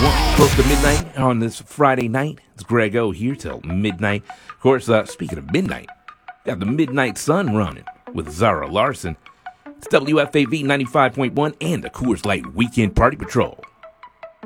95.1, close to midnight on this Friday night. It's Greg O here till midnight. Of course, speaking of midnight, got the Midnight Sun running with Zara Larson. It's WFAV 95.1 and the Coors Light Weekend Party Patrol.